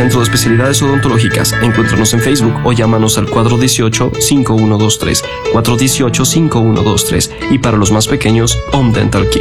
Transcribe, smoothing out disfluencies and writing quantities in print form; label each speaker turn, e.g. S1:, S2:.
S1: Centro de Especialidades Odontológicas. Encuéntranos en Facebook o llámanos al 418-5123, 418-5123. Y para los más pequeños, Home Dental Care.